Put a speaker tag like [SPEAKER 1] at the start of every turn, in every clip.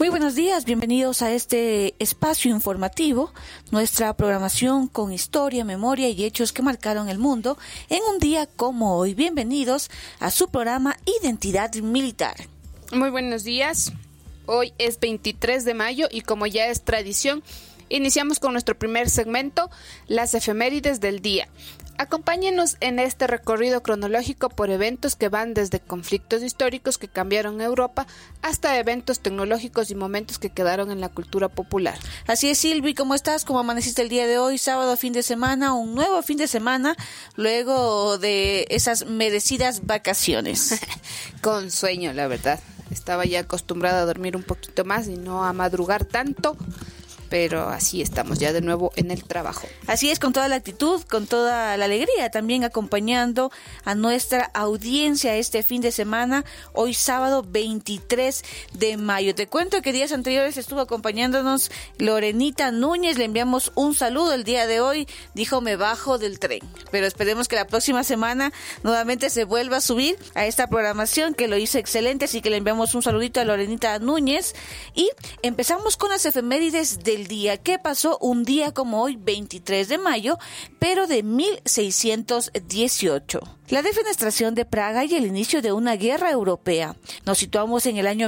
[SPEAKER 1] Muy buenos días, bienvenidos a este espacio informativo, nuestra programación con historia, memoria y hechos que marcaron el mundo en un día como hoy. Bienvenidos a su programa Identidad Militar.
[SPEAKER 2] Muy buenos días, hoy es 23 de mayo y como ya es tradición, iniciamos con nuestro primer segmento, las efemérides del día. Acompáñenos en este recorrido cronológico por eventos que van desde conflictos históricos que cambiaron Europa hasta eventos tecnológicos y momentos que quedaron en la cultura popular.
[SPEAKER 1] Así es, Silvi, ¿cómo estás? ¿Cómo amaneciste el día de hoy? Sábado, fin de semana, un nuevo fin de semana luego de esas merecidas vacaciones.
[SPEAKER 2] Con sueño, la verdad. Estaba ya acostumbrada a dormir un poquito más y no a madrugar tanto. Pero así estamos ya de nuevo en el trabajo.
[SPEAKER 1] Así es, con toda la actitud, con toda la alegría, también acompañando a nuestra audiencia este fin de semana, hoy sábado 23 de mayo. Te cuento que días anteriores estuvo acompañándonos Lorenita Núñez, le enviamos un saludo el día de hoy, dijo me bajo del tren, pero esperemos que la próxima semana nuevamente se vuelva a subir a esta programación que lo hizo excelente, así que le enviamos un saludito a Lorenita Núñez y empezamos con las efemérides del día. ¿Qué pasó un día como hoy, 23 de mayo, pero de 1618? La defenestración de Praga y el inicio de una guerra europea. Nos situamos en el año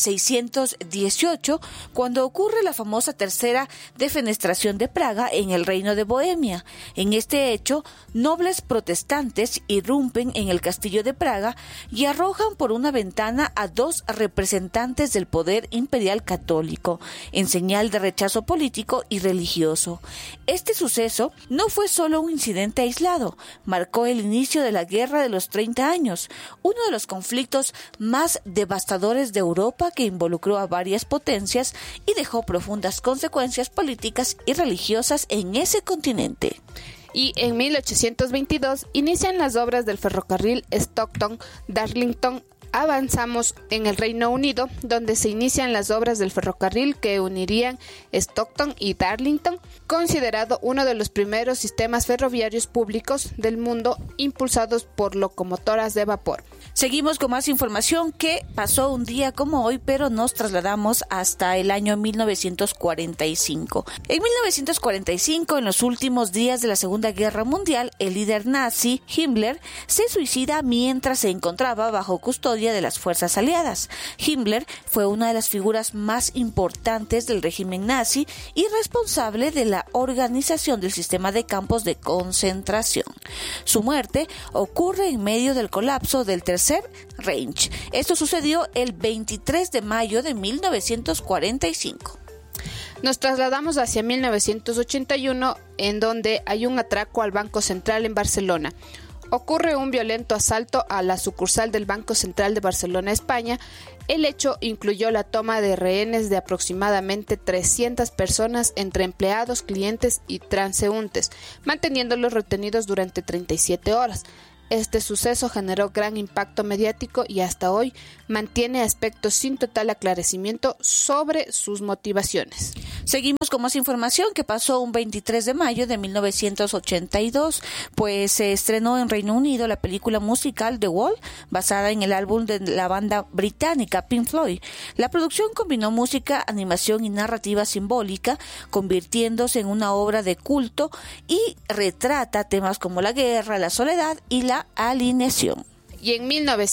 [SPEAKER 1] 1618, cuando ocurre la famosa tercera defenestración de Praga en el Reino de Bohemia. En este hecho, nobles protestantes irrumpen en el castillo de Praga y arrojan por una ventana a dos representantes del poder imperial católico, en señal de rechazo político y religioso. Este suceso no fue solo un incidente aislado, marcó el inicio de la Guerra de los 30 años, uno de los conflictos más devastadores de Europa que involucró a varias potencias y dejó profundas consecuencias políticas y religiosas en ese continente.
[SPEAKER 2] Y en 1822 inician las obras del ferrocarril Stockton-Darlington. Avanzamos en el Reino Unido, donde se inician las obras del ferrocarril que unirían Stockton y Darlington, considerado uno de los primeros sistemas ferroviarios públicos del mundo impulsados por locomotoras de vapor.
[SPEAKER 1] Seguimos con más información que pasó un día como hoy, pero nos trasladamos hasta el año 1945. En 1945, en los últimos días de la Segunda Guerra Mundial, el líder nazi Himmler se suicida mientras se encontraba bajo custodia de las fuerzas aliadas. Himmler fue una de las figuras más importantes del régimen nazi y responsable de la organización del sistema de campos de concentración. Su muerte ocurre en medio del colapso del Tercer Reich. Esto sucedió el 23 de mayo de 1945.
[SPEAKER 2] Nos trasladamos hacia 1981, en donde hay un atraco al Banco Central en Barcelona. Ocurre un violento asalto a la sucursal del Banco Central de Barcelona, España. El hecho incluyó la toma de rehenes de aproximadamente 300 personas entre empleados, clientes y transeúntes, manteniéndolos retenidos durante 37 horas. Este suceso generó gran impacto mediático y hasta hoy mantiene aspectos sin total aclaramiento sobre sus motivaciones.
[SPEAKER 1] Seguimos con más información que pasó un 23 de mayo de 1982, pues se estrenó en Reino Unido la película musical The Wall, basada en el álbum de la banda británica Pink Floyd. La producción combinó música, animación y narrativa simbólica, convirtiéndose en una obra de culto y retrata temas como la guerra, la soledad y la alineación.
[SPEAKER 2] Y en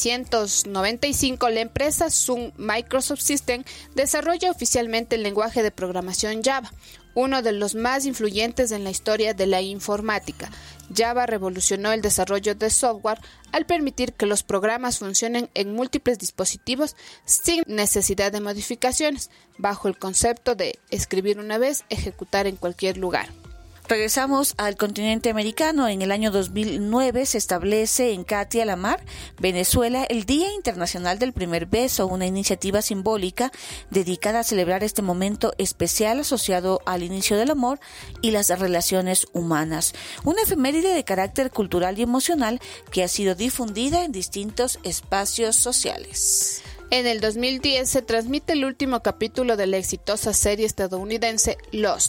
[SPEAKER 2] 1995 la empresa Sun Microsoft System desarrolla oficialmente el lenguaje de programación Java, uno de los más influyentes en la historia de la informática. Java revolucionó el desarrollo de software al permitir que los programas funcionen en múltiples dispositivos sin necesidad de modificaciones, bajo el concepto de escribir una vez, ejecutar en cualquier lugar.
[SPEAKER 1] Regresamos al continente americano. En el año 2009 se establece en Catia la Mar, Venezuela, el Día Internacional del Primer Beso, una iniciativa simbólica dedicada a celebrar este momento especial asociado al inicio del amor y las relaciones humanas. Una efeméride de carácter cultural y emocional que ha sido difundida en distintos espacios sociales.
[SPEAKER 2] En el 2010 se transmite el último capítulo de la exitosa serie estadounidense Lost.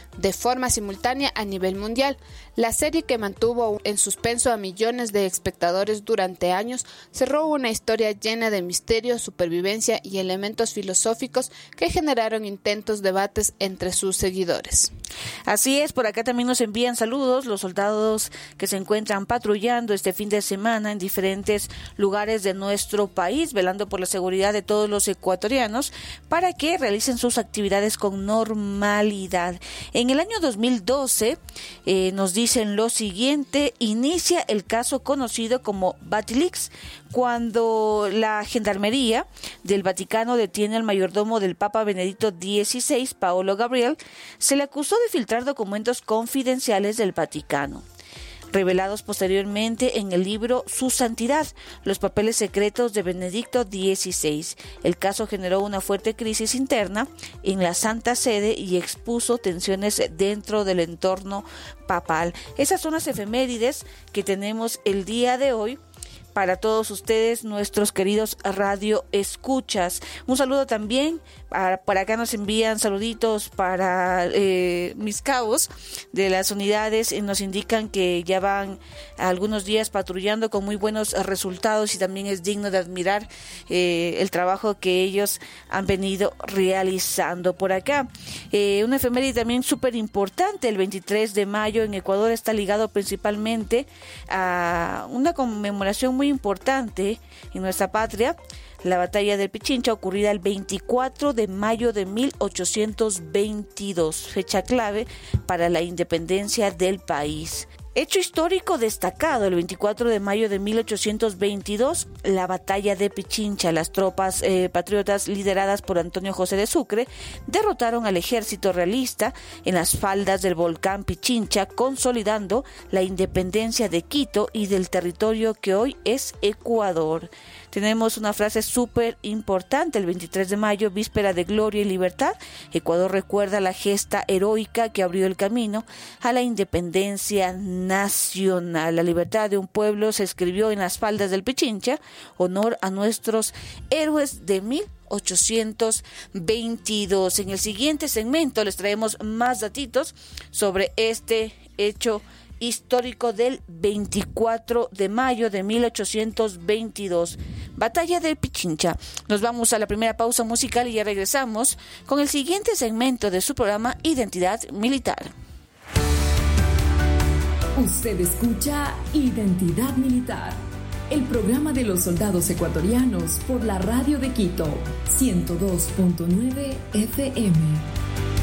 [SPEAKER 2] de forma simultánea a nivel mundial. La serie, que mantuvo en suspenso a millones de espectadores durante años, cerró una historia llena de misterio, supervivencia y elementos filosóficos que generaron intensos debates entre sus seguidores.
[SPEAKER 1] Así es, por acá también nos envían saludos los soldados que se encuentran patrullando este fin de semana en diferentes lugares de nuestro país, velando por la seguridad de todos los ecuatorianos para que realicen sus actividades con normalidad. En el año 2012 nos dicen lo siguiente: inicia el caso conocido como Batilix, cuando la Gendarmería del Vaticano detiene al mayordomo del Papa Benedicto XVI, Paolo Gabriel. Se le acusó de filtrar documentos confidenciales del Vaticano, revelados posteriormente en el libro Su Santidad, los papeles secretos de Benedicto XVI. El caso generó una fuerte crisis interna en la Santa Sede y expuso tensiones dentro del entorno papal. Esas son las efemérides que tenemos el día de hoy para todos ustedes, nuestros queridos radio escuchas. Un saludo también, por acá nos envían saluditos para mis cabos de las unidades, y nos indican que ya van algunos días patrullando con muy buenos resultados, y también es digno de admirar el trabajo que ellos han venido realizando. Por acá, una efeméride también súper importante: el 23 de mayo en Ecuador está ligado principalmente a una conmemoración muy importante en nuestra patria, la batalla del Pichincha, ocurrida el 24 de mayo de 1822, fecha clave para la independencia del país. Hecho histórico destacado: el 24 de mayo de 1822, la batalla de Pichincha. Las tropas patriotas lideradas por Antonio José de Sucre derrotaron al ejército realista en las faldas del volcán Pichincha, consolidando la independencia de Quito y del territorio que hoy es Ecuador. Tenemos una frase súper importante: el 23 de mayo, víspera de gloria y libertad, Ecuador recuerda la gesta heroica que abrió el camino a la independencia nacional. La libertad de un pueblo se escribió en las faldas del Pichincha, honor a nuestros héroes de 1822. En el siguiente segmento les traemos más datitos sobre este hecho histórico del 24 de mayo de 1822, batalla del Pichincha. Nos vamos a la primera pausa musical y ya regresamos con el siguiente segmento de su programa Identidad Militar.
[SPEAKER 3] Usted escucha Identidad Militar, el programa de los soldados ecuatorianos por la radio de Quito, 102.9 FM.